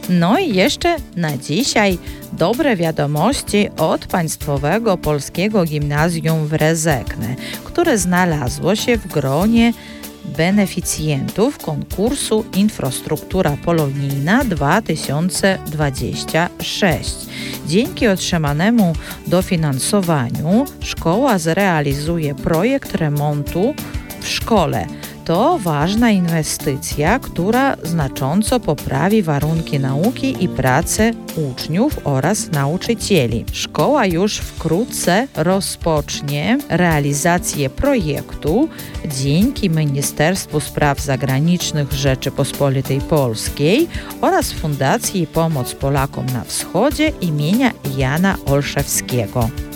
No i jeszcze na dzisiaj dobre wiadomości od Państwowego Polskiego Gimnazjum w Rezekne, które znalazło się w gronie beneficjentów konkursu Infrastruktura Polonijna 2026. Dzięki otrzymanemu dofinansowaniu szkoła zrealizuje projekt remontu w szkole. To ważna inwestycja, która znacząco poprawi warunki nauki i pracy uczniów oraz nauczycieli. Szkoła już wkrótce rozpocznie realizację projektu dzięki Ministerstwu Spraw Zagranicznych Rzeczypospolitej Polskiej oraz Fundacji Pomoc Polakom na Wschodzie imienia Jana Olszewskiego.